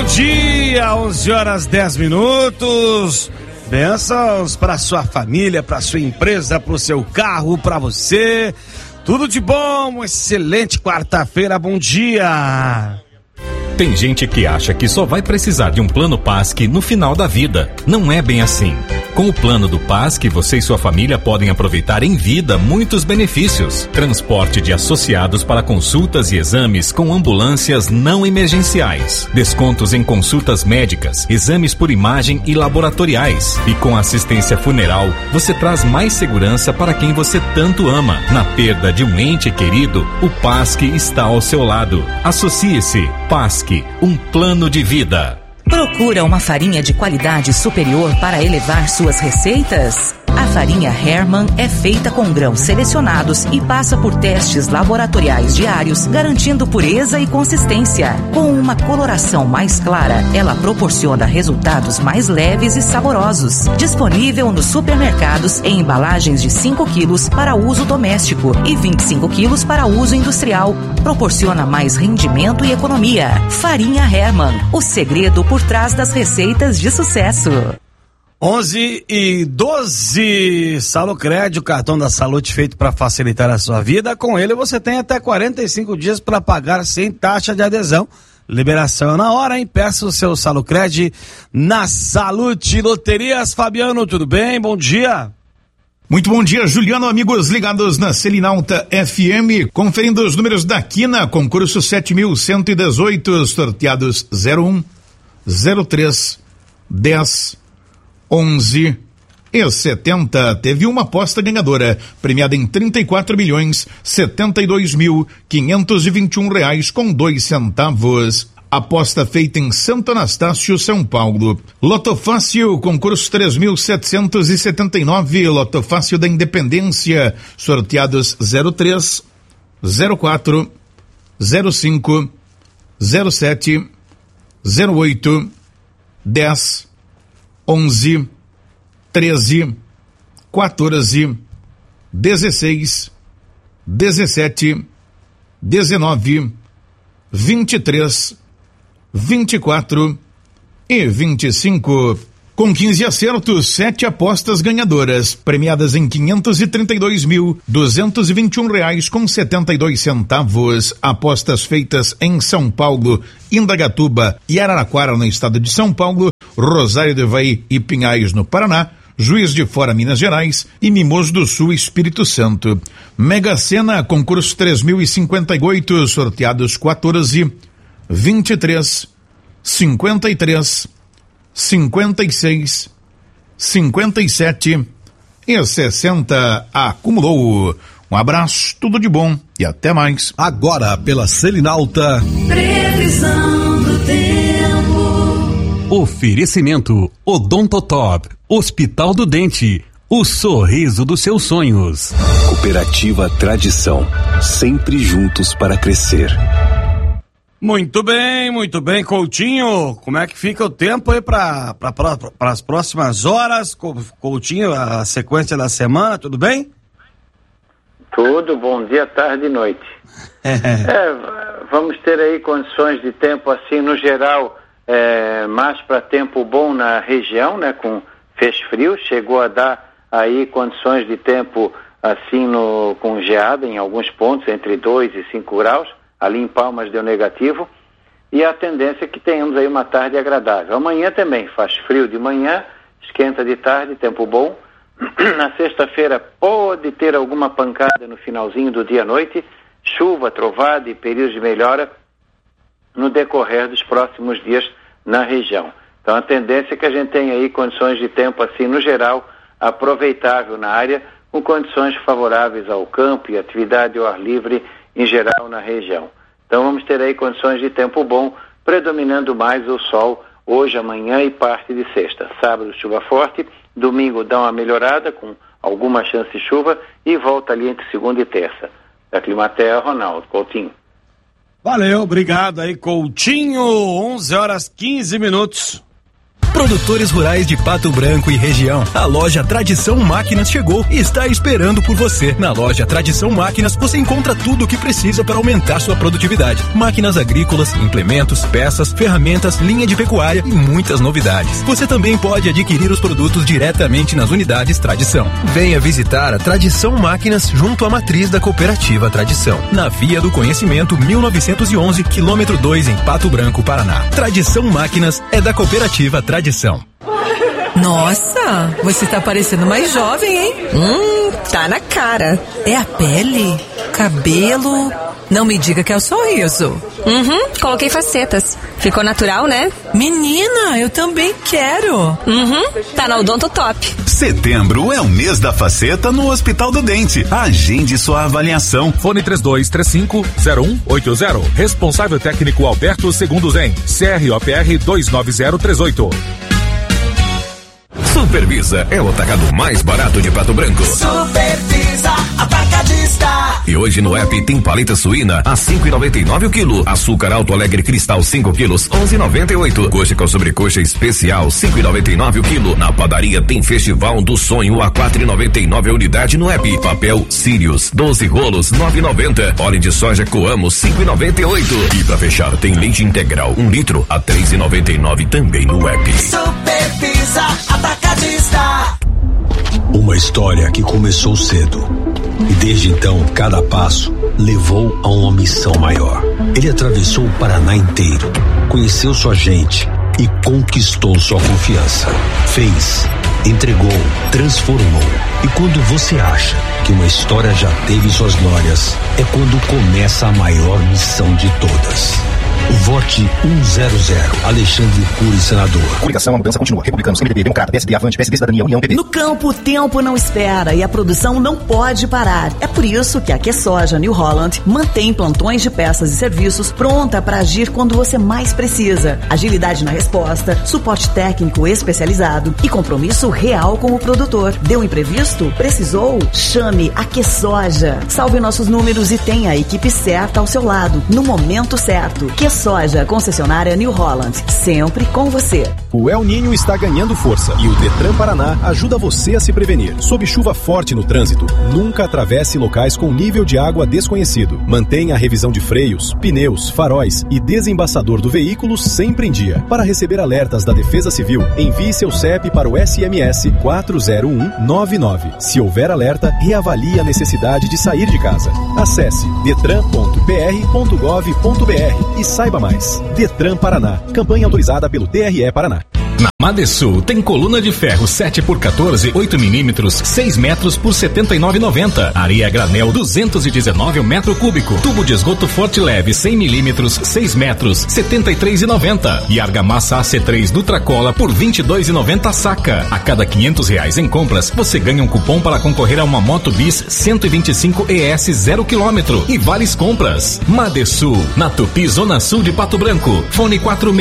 bom dia, 11h10. Bênçãos para sua família, para sua empresa, para o seu carro, para você. Tudo de bom, uma excelente quarta-feira, bom dia. Tem gente que acha que só vai precisar de um plano PASC no final da vida. Não é bem assim. Com o plano do PASC, você e sua família podem aproveitar em vida muitos benefícios. Transporte de associados para consultas e exames com ambulâncias não emergenciais. Descontos em consultas médicas, exames por imagem e laboratoriais. E com assistência funeral, você traz mais segurança para quem você tanto ama. Na perda de um ente querido, o PASC está ao seu lado. Associe-se. PASC, um plano de vida. Procura uma farinha de qualidade superior para elevar suas receitas? A farinha Hermann é feita com grãos selecionados e passa por testes laboratoriais diários, garantindo pureza e consistência. Com uma coloração mais clara, ela proporciona resultados mais leves e saborosos. Disponível nos supermercados em embalagens de 5 quilos para uso doméstico e 25 quilos para uso industrial. Proporciona mais rendimento e economia. Farinha Hermann, o segredo por trás das receitas de sucesso. 11h12, Salucred, o cartão da saúde feito para facilitar a sua vida. Com ele você tem até 45 dias para pagar sem taxa de adesão. Liberação na hora, hein? Peça o seu Salucred na Salute Loterias. Fabiano, tudo bem? Bom dia. Muito bom dia, Juliano, amigos ligados na Selinalta FM, conferindo os números da Quina, concurso 7.118, sorteados 01, 03, 10, 11 e 70. Teve uma aposta ganhadora, premiada em 34.072.521 reais com 2 centavos. Aposta feita em Santo Anastácio, São Paulo. Loto Fácil, concurso 3.779, Loto Fácil da Independência, sorteados 03, 04, 05, 07, 08, 10, 11, 13, 14, 16, 17, 19, 23, 24 e 25. Com 15 acertos, 7 apostas ganhadoras, premiadas em 532.221 reais com 72 centavos. Apostas feitas em São Paulo, Indagatuba e Araraquara, no estado de São Paulo, Rosário do Ivaí e Pinhais, no Paraná, Juiz de Fora, Minas Gerais e Mimoso do Sul, Espírito Santo. Mega Sena, concurso 3.058, sorteados 14, 23, 53, 56, 57 e 60. Acumulou. Um abraço, tudo de bom e até mais. Agora pela Selinalta. Previsão do tempo. Oferecimento Odontotop, Hospital do Dente, o sorriso dos seus sonhos. Cooperativa Tradição, sempre juntos para crescer. Muito bem, Coutinho. Como é que fica o tempo aí para as próximas horas? Coutinho, a sequência da semana, tudo bem? Tudo, bom dia, tarde e noite. Vamos ter aí condições de tempo assim, no geral, mais para tempo bom na região, né? Fez frio, chegou a dar aí condições de tempo assim com geada em alguns pontos, entre 2 e 5 graus. Ali em Palmas deu negativo, e a tendência é que tenhamos aí uma tarde agradável. Amanhã também faz frio de manhã, esquenta de tarde, tempo bom. Na sexta-feira pode ter alguma pancada no finalzinho do dia à noite, chuva, trovada e períodos de melhora no decorrer dos próximos dias na região. Então a tendência é que a gente tenha aí condições de tempo assim, no geral, aproveitável na área, com condições favoráveis ao campo e atividade ao ar livre em geral na região. Então vamos ter aí condições de tempo bom, predominando mais o sol hoje, amanhã e parte de sexta. Sábado chuva forte, domingo dá uma melhorada com alguma chance de chuva e volta ali entre segunda e terça. Da Climatea, Ronaldo Coutinho. Valeu, obrigado aí, Coutinho. 11h15. Produtores rurais de Pato Branco e região. A loja Tradição Máquinas chegou e está esperando por você. Na loja Tradição Máquinas você encontra tudo o que precisa para aumentar sua produtividade. Máquinas agrícolas, implementos, peças, ferramentas, linha de pecuária e muitas novidades. Você também pode adquirir os produtos diretamente nas unidades Tradição. Venha visitar a Tradição Máquinas junto à matriz da Cooperativa Tradição, na Via do Conhecimento 1911, quilômetro 2 em Pato Branco, Paraná. Tradição Máquinas é da Cooperativa Tradição. Nossa, você tá parecendo mais jovem, hein? Tá na cara. É a pele, cabelo... Não me diga que é o sorriso. Coloquei facetas. Ficou natural, né? Menina, eu também quero. Tá na Odonto Top. Setembro é o mês da faceta no Hospital do Dente. Agende sua avaliação. Fone 3235-0180. Responsável técnico Alberto Segundo Zen. CROPR 29038. Supervisa é o atacado mais barato de Pato Branco. Supervisa Atacadista. E hoje no app tem paleta suína a 5,99 o quilo. Açúcar Alto Alegre Cristal 5 quilos 11,98. Coxa com sobrecoxa especial 5,99 o quilo. Na padaria tem Festival do Sonho a 4,99 a unidade no app. Papel Sirius 12 rolos 9,90. Óleo de soja Coamo 5,98. E pra fechar tem leite integral 1 litro a 3,99 também no app. Supervisa Atacadista. Uma história que começou cedo e desde então cada passo levou a uma missão maior. Ele atravessou o Paraná inteiro, conheceu sua gente e conquistou sua confiança. Fez, entregou, transformou. E quando você acha que uma história já teve suas glórias, é quando começa a maior missão de todas. Vote 100, Alexandre Cury, senador. Coligação, a mudança continua. Republicanos, MDB, Democrata, PSD, Avante, PSD, Cidadania, União, PP. No campo, o tempo não espera e a produção não pode parar. É por isso que a QSoja New Holland mantém plantões de peças e serviços pronta para agir quando você mais precisa. Agilidade na resposta, suporte técnico especializado e compromisso real com o produtor. Deu imprevisto? Precisou? Chame a QSoja. Salve nossos números e tenha a equipe certa ao seu lado, no momento certo. QSoja, concessionária New Holland, sempre com você. O El Niño está ganhando força e o Detran Paraná ajuda você a se prevenir. Sob chuva forte no trânsito, nunca atravesse locais com nível de água desconhecido. Mantenha a revisão de freios, pneus, faróis e desembaçador do veículo sempre em dia. Para receber alertas da Defesa Civil, envie seu CEP para o SMS 40199. Se houver alerta, reavalie a necessidade de sair de casa. Acesse detran.pr.gov.br e saiba mais. Detran Paraná. Campanha autorizada pelo TRE Paraná. Na Madesul tem coluna de ferro 7x14, 8 milímetros, 6 metros por 79,90. Areia granel 219 o metro cúbico. Tubo de esgoto forte leve 100 milímetros, 6 metros, 73,90. E argamassa AC3 Nutracola por 22,90 a saca. A cada R$500 em compras, você ganha um cupom para concorrer a uma Moto Bis 125 ES 0 km e várias compras. Madesul, na Tupi, Zona Sul de Pato Branco. Fone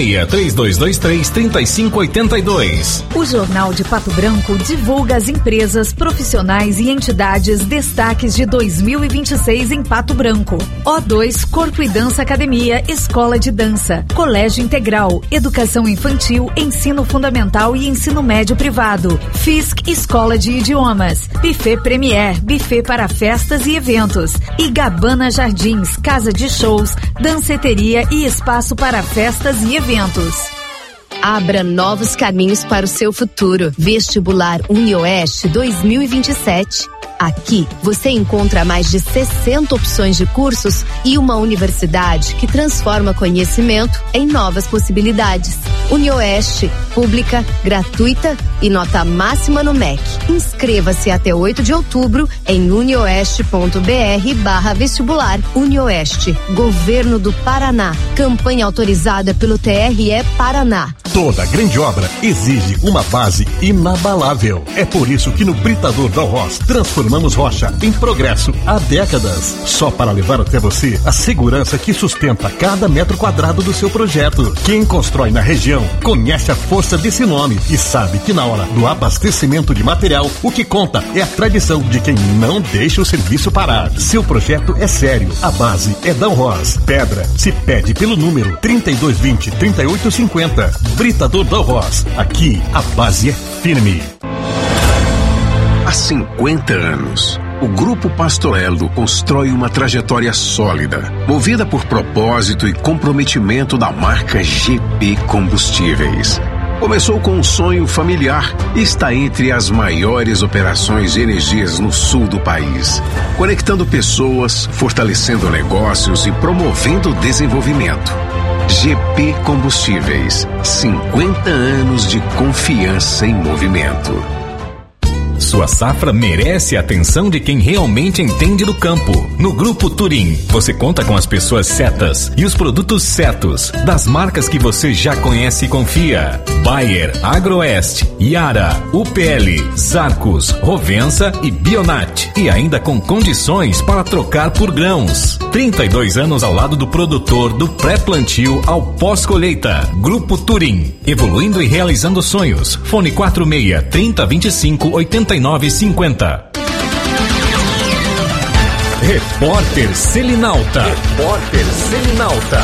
46-3223-3582. O Jornal de Pato Branco divulga as empresas, profissionais e entidades destaques de 2026 em Pato Branco. O2 Corpo e Dança Academia, Escola de Dança, Colégio Integral, Educação Infantil, Ensino Fundamental e Ensino Médio Privado, FISC Escola de Idiomas, Buffet Premier, Buffet para festas e eventos, e Gabana Jardins, Casa de Shows, Danceteria e Espaço para festas e eventos. Abra novos caminhos para o seu futuro. Vestibular UniOeste 2027. Aqui você encontra mais de 60 opções de cursos e uma universidade que transforma conhecimento em novas possibilidades. UniOeste, pública, gratuita e nota máxima no MEC. Inscreva-se até 8 de outubro em unioeste.br/vestibular. UniOeste, Governo do Paraná. Campanha autorizada pelo TRE Paraná. Toda grande obra exige uma base inabalável. É por isso que no Britador da Ross transformamos rocha em progresso há décadas. Só para levar até você a segurança que sustenta cada metro quadrado do seu projeto. Quem constrói na região Tradição conhece a força desse nome e sabe que na hora do abastecimento de material, o que conta é a tradição de quem não deixa o serviço parar. Seu projeto é sério, a base é Dalros. Pedra se pede pelo número 3220-3850. Britador Dalros. Aqui a base é firme. Há 50 anos, o Grupo Pastorello constrói uma trajetória sólida, movida por propósito e comprometimento da marca GP Combustíveis. Começou com um sonho familiar e está entre as maiores operações de energias no sul do país, conectando pessoas, fortalecendo negócios e promovendo o desenvolvimento. GP Combustíveis, 50 anos de confiança em movimento. Sua safra merece a atenção de quem realmente entende do campo. No Grupo Turim, você conta com as pessoas certas e os produtos certos, das marcas que você já conhece e confia. Bayer, Agroeste, Yara, UPL, Zarcos, Rovensa e Bionat. E ainda com condições para trocar por grãos. 32 anos ao lado do produtor, do pré-plantio ao pós-colheita. Grupo Turim, evoluindo e realizando sonhos. Fone 46-3025-8950. Repórter Selinalta. Repórter Selinalta.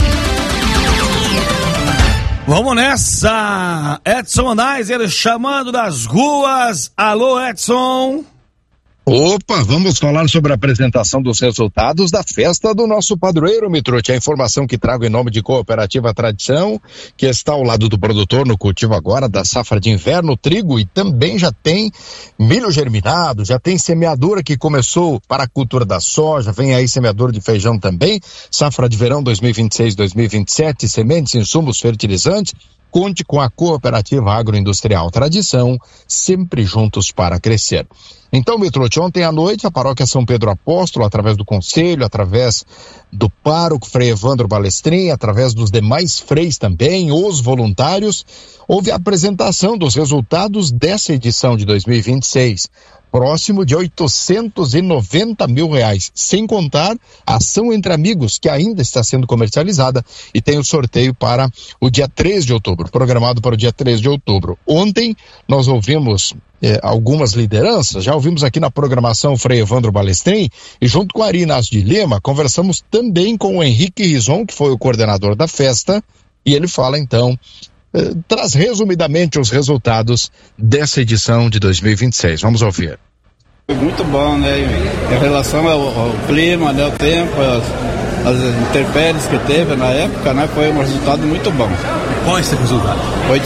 Vamos nessa! Edson Neiser chamando das ruas. Alô, Edson! Opa, vamos falar sobre a apresentação dos resultados da festa do nosso padroeiro, Mitrucci. A informação que trago em nome de Cooperativa Tradição, que está ao lado do produtor no cultivo agora da safra de inverno, trigo, e também já tem milho germinado, já tem semeadura que começou para a cultura da soja, vem aí semeadura de feijão também, safra de verão 2026-2027, sementes, insumos, fertilizantes. Conte com a Cooperativa Agroindustrial Tradição, sempre juntos para crescer. Então, Mitrucci, ontem à noite, a paróquia São Pedro Apóstolo, através do conselho, através do pároco Frei Evandro Balestrin, através dos demais freis também, os voluntários, houve a apresentação dos resultados dessa edição de 2026. Próximo de R$890 mil, sem contar a ação entre amigos, que ainda está sendo comercializada, e tem o sorteio para o dia 3 de outubro, programado para o dia 3 de outubro. Ontem nós ouvimos algumas lideranças, já ouvimos aqui na programação o Frei Evandro Balestrin, e junto com a Ari Inácio de Lima, conversamos também com o Henrique Rison, que foi o coordenador da festa, e ele fala então, traz resumidamente os resultados dessa edição de 2026. Vamos ouvir. Foi muito bom, né? Em relação ao clima, né? O tempo, as intempéries que teve na época, né? Foi um resultado muito bom. Qual é esse resultado?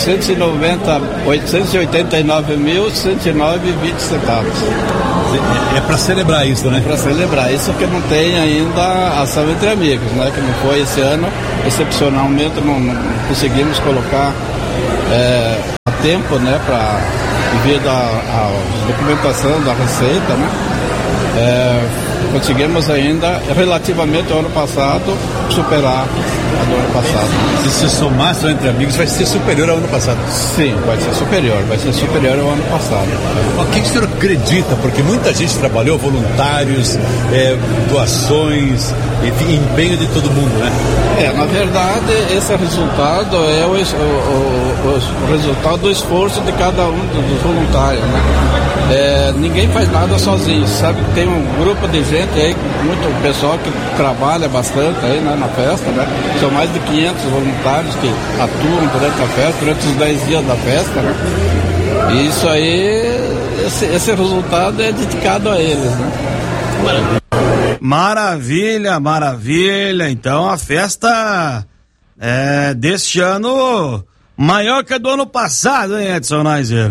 889.109,20 centavos. É para celebrar isso, né? É para celebrar isso, porque não tem ainda a ação entre amigos, né? Que não foi esse ano, excepcionalmente não conseguimos colocar a tempo, né? Devido à documentação da receita, né? Conseguimos ainda, relativamente ao ano passado, superar a do ano passado. Se se somar só entre amigos, vai ser superior ao ano passado? Sim, vai ser superior ao ano passado. O que o senhor acredita? Porque muita gente trabalhou, voluntários, doações, enfim, empenho de todo mundo, né? Na verdade, esse resultado é o resultado do esforço de cada um dos voluntários, né? Ninguém faz nada sozinho, sabe que tem um grupo de gente aí, muito pessoal que trabalha bastante aí, né, na festa, né? São mais de 500 voluntários que atuam durante a festa, durante os 10 dias da festa, né? E isso aí, esse resultado é dedicado a eles, né? Maravilha, maravilha. Então a festa deste ano maior que a do ano passado, hein, Edson Neiser?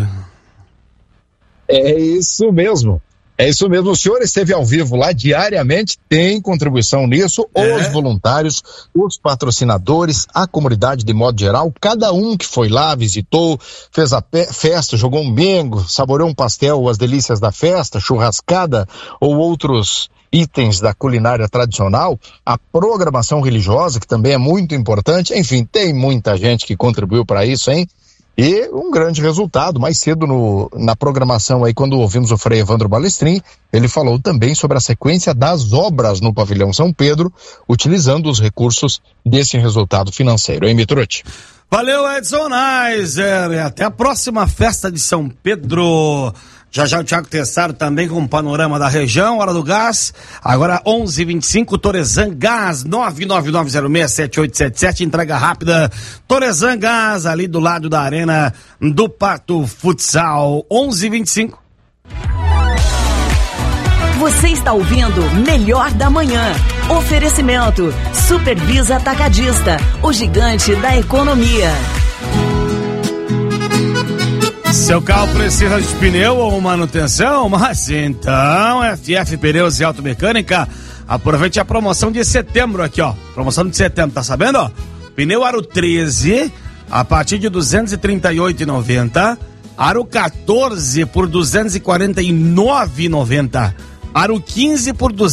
É isso mesmo. O senhor esteve ao vivo lá diariamente, tem contribuição nisso, os voluntários, os patrocinadores, a comunidade de modo geral, cada um que foi lá, visitou, fez a festa, jogou um bingo, saboreou um pastel, as delícias da festa, churrascada ou outros itens da culinária tradicional, a programação religiosa, que também é muito importante, enfim, tem muita gente que contribuiu para isso, hein? E um grande resultado, mais cedo na programação aí, quando ouvimos o Frei Evandro Balestrin, ele falou também sobre a sequência das obras no Pavilhão São Pedro, utilizando os recursos desse resultado financeiro. Hein, Mitrucci? Valeu, Edson Neiser. Até a próxima festa de São Pedro. Já o Thiago Tessaro também com um panorama da região, hora do gás. Agora 11h25, Torezan Gás, 999067877, entrega rápida. Torezan Gás, ali do lado da arena do Pato Futsal, 11h25. Você está ouvindo Melhor da Manhã. Oferecimento Supervisa Atacadista, o gigante da economia. Seu carro precisa de pneu ou manutenção? Mas então, FF Pneus e Automecânica, aproveite a promoção de setembro aqui, ó. Promoção de setembro, tá sabendo, ó? Pneu Aro 13, a partir de R$ 238,90. Aro 14 por R$ 249,90. Aro 15 por R$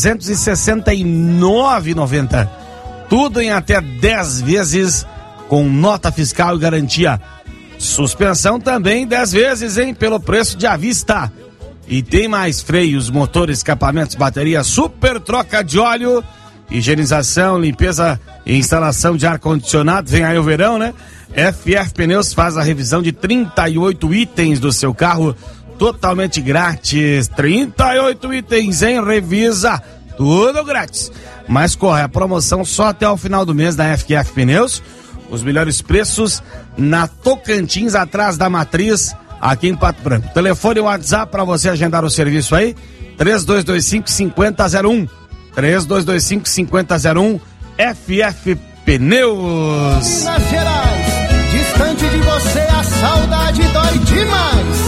269,90. Tudo em até 10 vezes com nota fiscal e garantia. Suspensão também 10 vezes, hein? Pelo preço de à vista. E tem mais freios, motores, escapamentos, bateria, super troca de óleo, higienização, limpeza e instalação de ar-condicionado. Vem aí o verão, né? FF Pneus faz a revisão de 38 itens do seu carro totalmente grátis. 38 itens, hein? Revisa, tudo grátis. Mas corre a promoção só até o final do mês da FF Pneus. Os melhores preços na Tocantins, atrás da Matriz, aqui em Pato Branco. Telefone e WhatsApp para você agendar o serviço aí, 3225-5001. 3225-5001, FF Pneus. Minas Gerais, distante de você a saudade dói demais.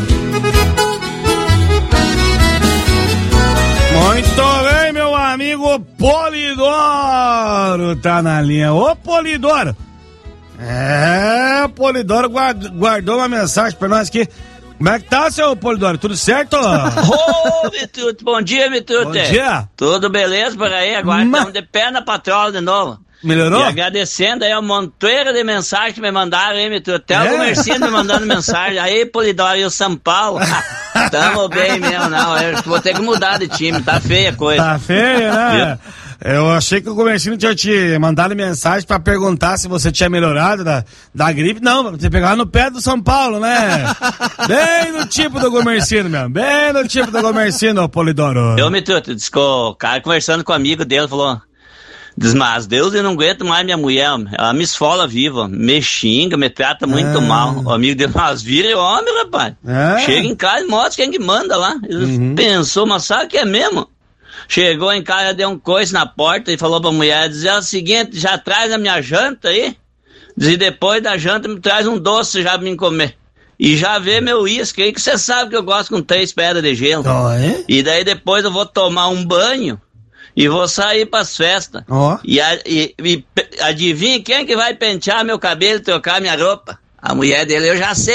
Muito bem, meu amigo Polidoro tá na linha. Ô, Polidoro! Polidoro guardou uma mensagem pra nós aqui. Como é que tá, seu Polidoro? Tudo certo? Ô, Mitute, bom dia, Mitute. Bom dia. Tudo beleza por aí? Agora estamos de pé na patrola de novo. Melhorou? E agradecendo aí a montoeira de mensagens que me mandaram aí, Mitute. Até o Comerciante me mandando mensagem. Aí, Polidoro e o São Paulo. Tamo bem mesmo, não. Eu vou ter que mudar de time, tá feia a coisa. Tá feia, né? Eu achei que o Comerciante tinha te mandado mensagem pra perguntar se você tinha melhorado da gripe. Não, você pegava no pé do São Paulo, né? Bem no tipo do Comerciante mesmo. Bem no tipo do Comerciante, ô Polidoro. Eu, Mitute, disse que o cara conversando com um amigo dele, falou... Diz, mas Deus, eu não aguento mais minha mulher, ela me esfola viva, me xinga, me trata muito mal. O amigo dele, mas vira homem, rapaz. Chega em casa e mostra quem que manda lá. Ele pensou, mas sabe que é mesmo? Chegou em casa, deu um coice na porta e falou pra mulher, diz, é o seguinte, já traz a minha janta aí? Diz, e depois da janta me traz um doce já pra mim comer. E já vê meu uísque aí, que você sabe que eu gosto com 3 pedras de gelo. E daí depois eu vou tomar um banho e vou sair pras festas. E adivinha quem que vai pentear meu cabelo e trocar minha roupa? A mulher dele eu já sei.